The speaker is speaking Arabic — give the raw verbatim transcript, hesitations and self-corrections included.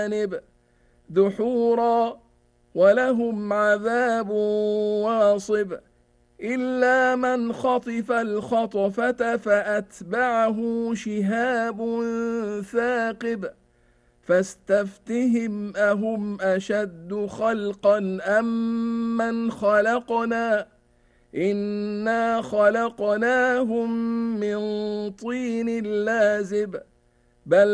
دحورا ولهم عذاب واصب إلا من خطف الخطفة فأتبعه شهاب ثاقب فاستفتهم أهم أشد خلقا أم من خلقنا إنا خلقناهم من طين لازب بل